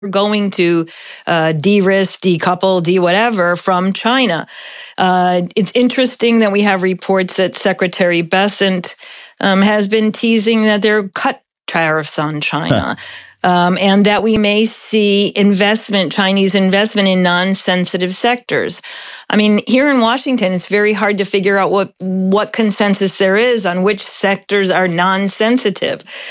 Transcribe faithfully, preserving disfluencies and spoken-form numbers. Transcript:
going to uh, de-risk, decouple, de-whatever from China. Uh, it's interesting that we have reports that Secretary Bessent um, has been teasing that there are cut tariffs on China. Um, and that we may see investment, Chinese investment in non-sensitive sectors. I mean, here in Washington, it's very hard to figure out what, what consensus there is on which sectors are non-sensitive.